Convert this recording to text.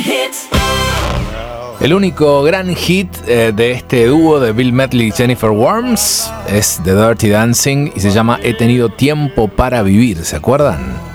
El único gran hit de este dúo de Bill Medley y Jennifer Warnes es The Dirty Dancing y se llama He tenido tiempo para vivir, ¿se acuerdan?